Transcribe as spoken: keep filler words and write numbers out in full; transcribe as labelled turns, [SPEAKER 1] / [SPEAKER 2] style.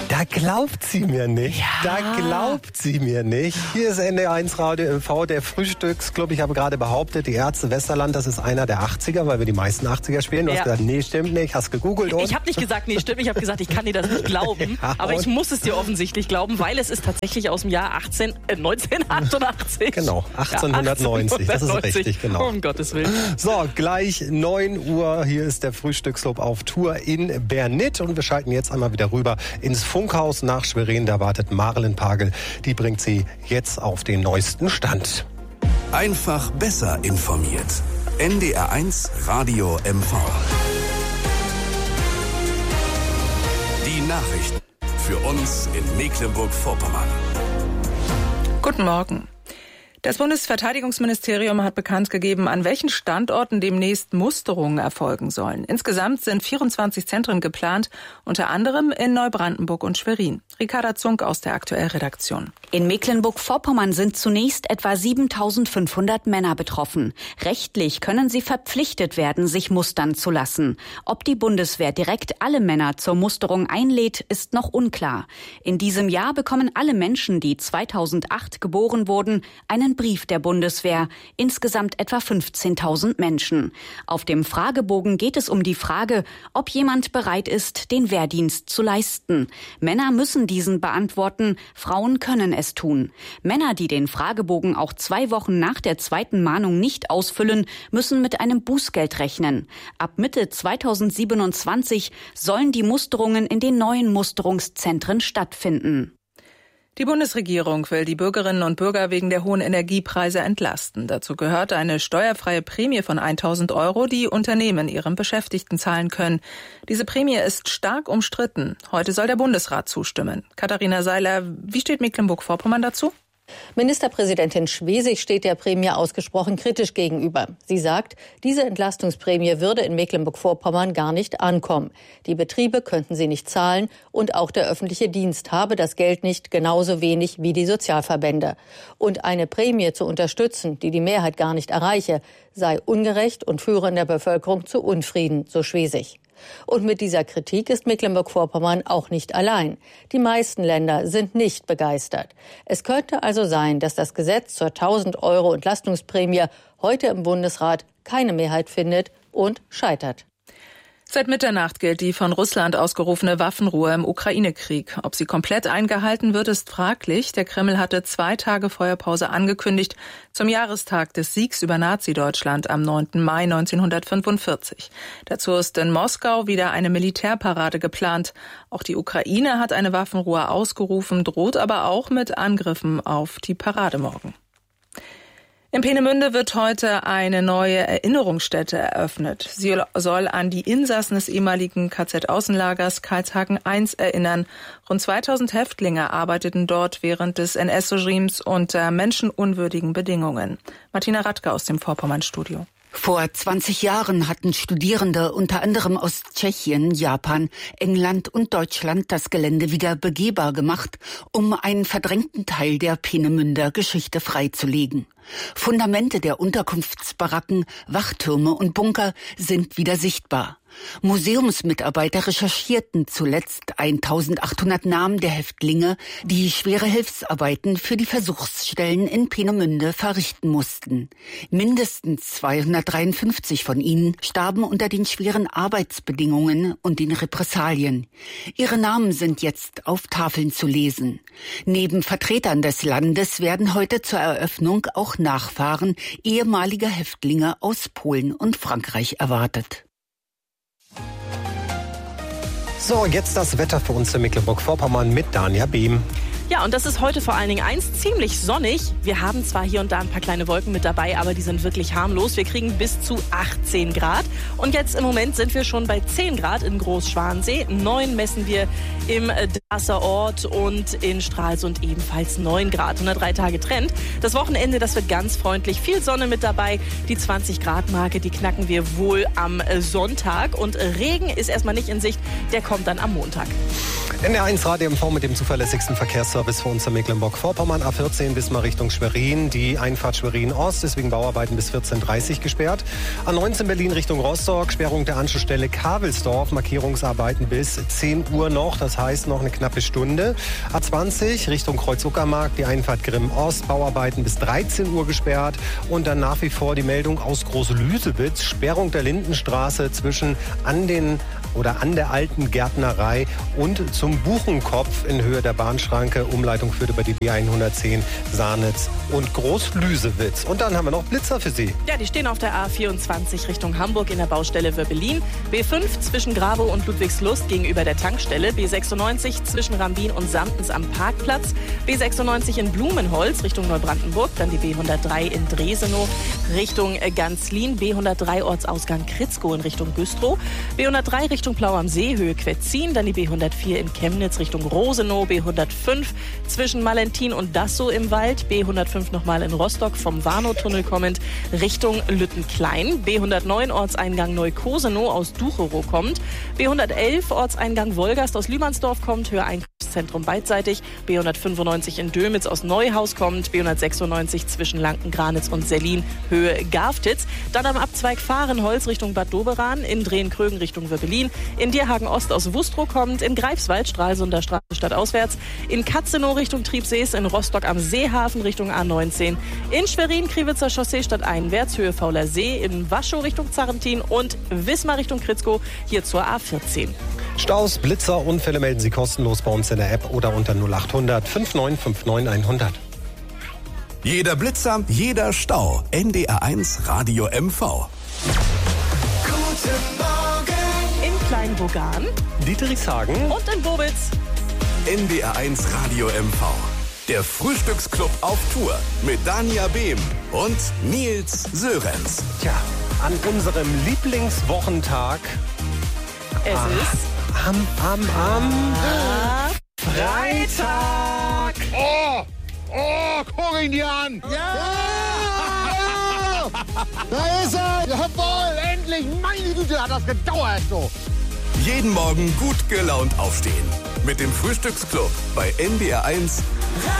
[SPEAKER 1] Da glaubt sie mir nicht.
[SPEAKER 2] Ja.
[SPEAKER 1] Da glaubt sie mir nicht. Hier ist N D R eins Radio M V, der Frühstücksclub. Ich habe gerade behauptet, die Ärzte Westerland, das ist einer der achtziger, weil wir die meisten achtziger spielen. Du
[SPEAKER 2] ja.
[SPEAKER 1] hast gesagt, nee, stimmt nicht. Hast gegoogelt. Und?
[SPEAKER 2] Ich habe nicht gesagt, nee, stimmt. Ich habe gesagt, ich kann dir das nicht glauben. Ja, aber ich muss es dir offensichtlich glauben, weil es ist tatsächlich aus dem Jahr achtzehn, äh, neunzehnhundertachtundachtzig.
[SPEAKER 1] Genau, achtzehnhundertneunzig. Ja, das ist richtig, genau.
[SPEAKER 2] Um Gottes Willen.
[SPEAKER 1] So, gleich neun Uhr. Hier ist der Frühstücksclub auf Tour in Bernit. Und wir schalten jetzt einmal wieder rüber ins Funkhaus nach Schwerin. Da wartet Marlen Pagel. Die bringt sie jetzt auf den neuesten Stand.
[SPEAKER 3] Einfach besser informiert. N D R eins Radio M V. Die Nachrichten für uns in Mecklenburg-Vorpommern.
[SPEAKER 4] Guten Morgen. Das Bundesverteidigungsministerium hat bekannt gegeben, an welchen Standorten demnächst Musterungen erfolgen sollen. Insgesamt sind vierundzwanzig Zentren geplant, unter anderem in Neubrandenburg und Schwerin. Ricarda Zunk aus der Aktuell-Redaktion.
[SPEAKER 5] In Mecklenburg-Vorpommern sind zunächst etwa siebentausendfünfhundert Männer betroffen. Rechtlich können sie verpflichtet werden, sich mustern zu lassen. Ob die Bundeswehr direkt alle Männer zur Musterung einlädt, ist noch unklar. In diesem Jahr bekommen alle Menschen, die zweitausendacht geboren wurden, einen Brief der Bundeswehr, insgesamt etwa fünfzehntausend Menschen. Auf dem Fragebogen geht es um die Frage, ob jemand bereit ist, den Wehrdienst zu leisten. Männer müssen diesen beantworten, Frauen können es tun. Männer, die den Fragebogen auch zwei Wochen nach der zweiten Mahnung nicht ausfüllen, müssen mit einem Bußgeld rechnen. Ab Mitte zweitausendsiebenundzwanzig sollen die Musterungen in den neuen Musterungszentren stattfinden.
[SPEAKER 4] Die Bundesregierung will die Bürgerinnen und Bürger wegen der hohen Energiepreise entlasten. Dazu gehört eine steuerfreie Prämie von tausend Euro, die Unternehmen ihren Beschäftigten zahlen können. Diese Prämie ist stark umstritten. Heute soll der Bundesrat zustimmen. Katharina Seiler, wie steht Mecklenburg-Vorpommern dazu?
[SPEAKER 6] Ministerpräsidentin Schwesig steht der Prämie ausgesprochen kritisch gegenüber. Sie sagt, diese Entlastungsprämie würde in Mecklenburg-Vorpommern gar nicht ankommen. Die Betriebe könnten sie nicht zahlen und auch der öffentliche Dienst habe das Geld nicht, genauso wenig wie die Sozialverbände. Und eine Prämie zu unterstützen, die die Mehrheit gar nicht erreiche, sei ungerecht und führe in der Bevölkerung zu Unfrieden, so Schwesig. Und mit dieser Kritik ist Mecklenburg-Vorpommern auch nicht allein. Die meisten Länder sind nicht begeistert. Es könnte also sein, dass das Gesetz zur tausend Euro Entlastungsprämie heute im Bundesrat keine Mehrheit findet und scheitert.
[SPEAKER 4] Seit Mitternacht gilt die von Russland ausgerufene Waffenruhe im Ukraine-Krieg. Ob sie komplett eingehalten wird, ist fraglich. Der Kreml hatte zwei Tage Feuerpause angekündigt zum Jahrestag des Siegs über Nazi-Deutschland am neunten Mai neunzehnhundertfünfundvierzig. Dazu ist in Moskau wieder eine Militärparade geplant. Auch die Ukraine hat eine Waffenruhe ausgerufen, droht aber auch mit Angriffen auf die Parade morgen. In Peenemünde wird heute eine neue Erinnerungsstätte eröffnet. Sie soll an die Insassen des ehemaligen K Z-Außenlagers Karlshagen eins erinnern. Rund zweitausend Häftlinge arbeiteten dort während des N S-Regimes unter menschenunwürdigen Bedingungen. Martina Radke aus dem Vorpommern-Studio.
[SPEAKER 7] Vor zwanzig Jahren hatten Studierende unter anderem aus Tschechien, Japan, England und Deutschland das Gelände wieder begehbar gemacht, um einen verdrängten Teil der Peenemünder Geschichte freizulegen. Fundamente der Unterkunftsbaracken, Wachtürme und Bunker sind wieder sichtbar. Museumsmitarbeiter recherchierten zuletzt eintausendachthundert Namen der Häftlinge, die schwere Hilfsarbeiten für die Versuchsstellen in Peenemünde verrichten mussten. Mindestens zweihundertdreiundfünfzig von ihnen starben unter den schweren Arbeitsbedingungen und den Repressalien. Ihre Namen sind jetzt auf Tafeln zu lesen. Neben Vertretern des Landes werden heute zur Eröffnung auch Nachfahren ehemaliger Häftlinge aus Polen und Frankreich erwartet.
[SPEAKER 1] So, jetzt das Wetter für uns in Mecklenburg-Vorpommern mit Dania Behm.
[SPEAKER 2] Ja, und das ist heute vor allen Dingen eins, ziemlich sonnig. Wir haben zwar hier und da ein paar kleine Wolken mit dabei, aber die sind wirklich harmlos. Wir kriegen bis zu achtzehn Grad. Und jetzt im Moment sind wir schon bei zehn Grad in Großschwansee. neun messen wir im Drasser Ort und in Stralsund ebenfalls neun Grad. Und drei Tage Trend. Das Wochenende, das wird ganz freundlich. Viel Sonne mit dabei. Die zwanzig Grad Marke, die knacken wir wohl am Sonntag. Und Regen ist erstmal nicht in Sicht. Der kommt dann am Montag.
[SPEAKER 1] N D R eins Radio M V mit dem zuverlässigsten Verkehrsservice für uns in Mecklenburg-Vorpommern. A vierzehn bis mal Richtung Schwerin. Die Einfahrt Schwerin-Ost ist wegen Bauarbeiten bis vierzehn Uhr dreißig gesperrt. A neunzehn Berlin Richtung Rostock. Sperrung der Anschlussstelle Kavelsdorf. Markierungsarbeiten bis zehn Uhr noch. Das heißt noch eine knappe Stunde. A zwanzig Richtung Kreuz-Uckermark. Die Einfahrt Grimm-Ost. Bauarbeiten bis dreizehn Uhr gesperrt. Und dann nach wie vor die Meldung aus Groß-Lüsewitz. Sperrung der Lindenstraße zwischen an den oder an der alten Gärtnerei und zum Buchenkopf in Höhe der Bahnschranke. Umleitung führt über die B hundertzehn Saarnitz und Groß-Lüsewitz. Und dann haben wir noch Blitzer für Sie.
[SPEAKER 2] Ja, die stehen auf der A vierundzwanzig Richtung Hamburg in der Baustelle Wöbbelin. B fünf zwischen Grabow und Ludwigslust gegenüber der Tankstelle. B sechsundneunzig zwischen Rambin und Samtens am Parkplatz. B sechsundneunzig in Blumenholz Richtung Neubrandenburg. Dann die B hundertdrei in Dresenow Richtung Ganzlin. B hundertdrei Ortsausgang Kritzkow in Richtung Güstrow. B hundertdrei Richtung Plau am See, Höhe Quetzin. Dann die B hundertvier in Chemnitz Richtung Rosenow. B hundertfünf zwischen Malentin und Dassow im Wald. B hundertfünf nochmal in Rostock vom Warnow-Tunnel kommend Richtung Lüttenklein. B hundertneun Ortseingang Neukosenow aus Ducherow kommt. B hundertelf Ortseingang Wolgast aus Lümansdorf kommt. Höhe Einkaufszentrum beidseitig. B hundertfünfundneunzig in Dömitz aus Neuhaus kommt. B hundertsechsundneunzig zwischen Lanken-Granitz und Sellin, Höhe Garftitz. Dann am Abzweig Fahrenholz Richtung Bad Doberan. In Drehen-Krögen Richtung Wöbbelin. In Dierhagen Ost aus Wustrow kommt. In Greifswald Stralsunder Straße stadtauswärts. In Katzenow Richtung Triebsees. In Rostock am Seehafen Richtung A neunzehn. In Schwerin Kriwitzer Chaussee stadteinwärts, Höhe Fauler See. In Waschow Richtung Zarrentin und Wismar Richtung Kritzkow hier zur A vierzehn.
[SPEAKER 1] Staus, Blitzer, Unfälle melden Sie kostenlos bei uns in der App oder unter null acht hundert fünfundneunzig neunundfünfzig hundert.
[SPEAKER 3] Jeder Blitzer, jeder Stau. N D R eins Radio M V.
[SPEAKER 8] Guten Morgen.
[SPEAKER 2] In Kleinbogan
[SPEAKER 1] Dieterichshagen
[SPEAKER 2] und in Bobitz.
[SPEAKER 3] N D R eins Radio M V. Der Frühstücksclub auf Tour mit Dania Behm und Nils Sörenz.
[SPEAKER 1] Tja, an unserem Lieblingswochentag
[SPEAKER 2] Es
[SPEAKER 1] ah,
[SPEAKER 2] ist
[SPEAKER 1] am, am, am
[SPEAKER 2] ah,
[SPEAKER 1] Freitag.
[SPEAKER 9] Oh, oh, guck ihn dir an. Ja! Ja! Da ist er. Jawohl, endlich. Meine Güte, hat das gedauert so.
[SPEAKER 3] Jeden Morgen gut gelaunt aufstehen. Mit dem Frühstücksclub bei N D R eins